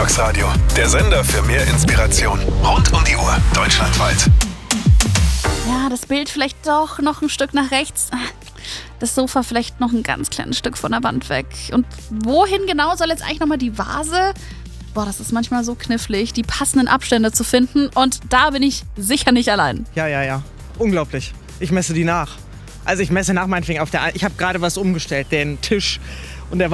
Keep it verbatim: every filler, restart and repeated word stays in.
Detox Radio, der Sender für mehr Inspiration. Rund um die Uhr, deutschlandweit. Ja, das Bild vielleicht doch noch ein Stück nach rechts. Das Sofa vielleicht noch ein ganz kleines Stück von der Wand weg. Und wohin genau soll jetzt eigentlich nochmal die Vase? Boah, das ist manchmal so knifflig, die passenden Abstände zu finden. Und da bin ich sicher nicht allein. Ja, ja, ja. Unglaublich. Ich messe die nach. Also ich messe nach meinetwegen auf der... Ich habe gerade was umgestellt, den Tisch